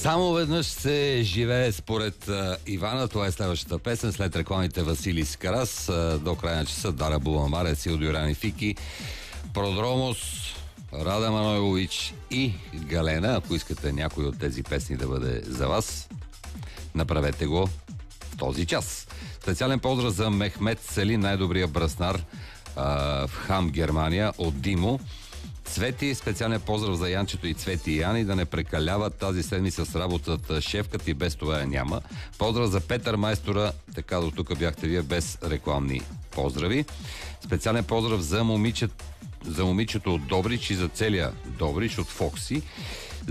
Само веднъж се живее според Ивана. Това е следващата песен. След рекламите Василий Скарас. До края на часа Дара Буламаре, Силдио Ранифики, Продромос, Рада Манойлович и Галена. Ако искате някой от тези песни да бъде за вас, направете го в този час. Специален поздрав за Мехмет Сели, най-добрия браснар в Хам, Германия, от Димо. Цвети, специален поздрав за Янчето и Цвети и Яни, да не прекаляват тази седмица с работата шефката и без това я няма. Поздрав за Петър Майстора, така до тук бяхте вие без рекламни поздрави. Специален поздрав за момичето от Добрич и за целия Добрич от Фокси.